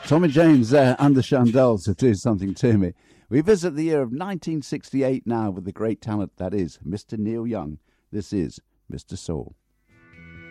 Tommy James there and the Shondells to Do Something to Me. We visit the year of 1968 now with the great talent that is Mr. Neil Young. This is Mr. Soul.